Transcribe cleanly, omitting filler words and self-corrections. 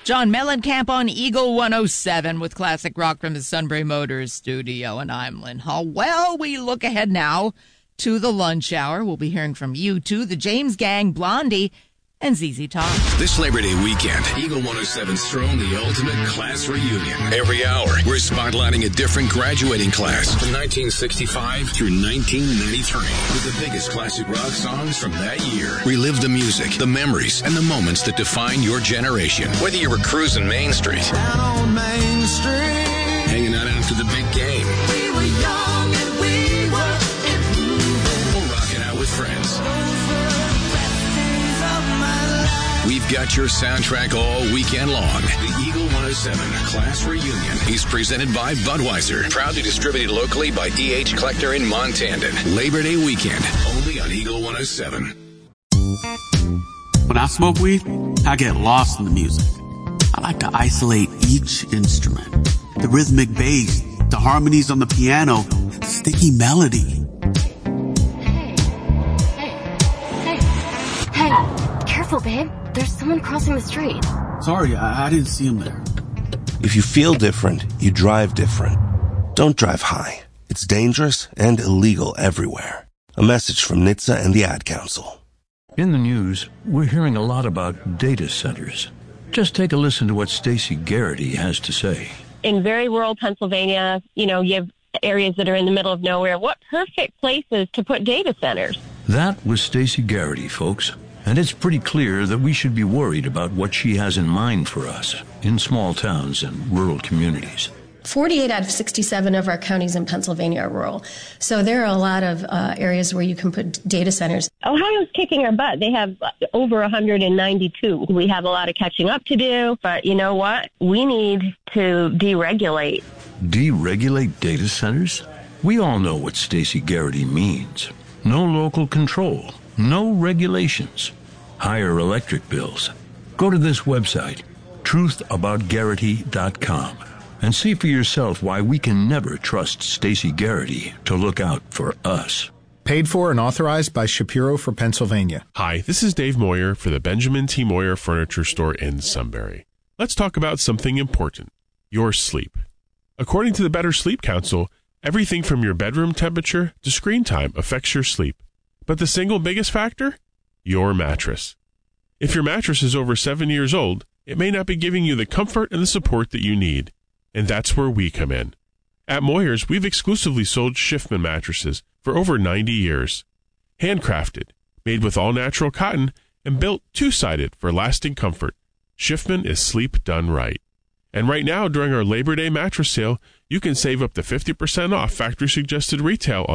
John Mellencamp on Eagle 107 with classic rock from the Sunbury Motors studio, and I'm Lynn Hall. Well, we look ahead now to the lunch hour. We'll be hearing from U2, the James Gang, Blondie, and ZZ Top. This Labor Day weekend, Eagle 107's thrown the ultimate class reunion. Every hour, we're spotlighting a different graduating class from 1965 through 1993 with the biggest classic rock songs from that year. Relive the music, the memories, and the moments that define your generation. Whether you were cruising Main Street, down on Main Street, hanging out after the big game, we were young and we were improving, or rocking out with friends. We've got your soundtrack all weekend long. The Eagle 107 Class Reunion is presented by Budweiser. Proudly distributed locally by D.H. Kleckner in Montandon. Labor Day weekend, only on Eagle 107. When I smoke weed, I get lost in the music. I like to isolate each instrument. The rhythmic bass, the harmonies on the piano, the sticky melody. Hey, careful, babe. There's someone crossing the street. Sorry, I didn't see him there. If you feel different, you drive different. Don't drive high. It's dangerous and illegal everywhere. A message from NHTSA and the Ad Council. In the news, we're hearing a lot about data centers. Just take a listen to what Stacey Garrity has to say. In very rural Pennsylvania, you have areas that are in the middle of nowhere. What perfect places to put data centers? That was Stacey Garrity, folks. And it's pretty clear that we should be worried about what she has in mind for us in small towns and rural communities. 48 out of 67 of our counties in Pennsylvania are rural. So there are a lot of areas where you can put data centers. Ohio's kicking our butt. They have over 192. We have a lot of catching up to do, but you know what? We need to deregulate. Deregulate data centers? We all know what Stacey Garrity means. No local control. No regulations. Higher electric bills. Go to this website, truthaboutgarrity.com, and see for yourself why we can never trust Stacey Garrity to look out for us. Paid for and authorized by Shapiro for Pennsylvania. Hi, this is Dave Moyer for the Benjamin T. Moyer Furniture Store in Sunbury. Let's talk about something important, your sleep. According to the Better Sleep Council, everything from your bedroom temperature to screen time affects your sleep. But the single biggest factor? Your mattress. If your mattress is over 7 years old, it may not be giving you the comfort and the support that you need. And that's where we come in. At Moyers, we've exclusively sold Schiffman mattresses for over 90 years. Handcrafted, made with all-natural cotton, and built two-sided for lasting comfort. Schiffman is sleep done right. And right now, during our Labor Day mattress sale, you can save up to 50% off factory-suggested retail on